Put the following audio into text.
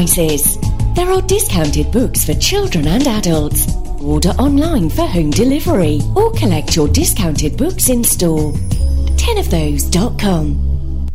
prices. There are discounted books for children and adults. Order online for home delivery or collect your discounted books in store. 10ofthose.com.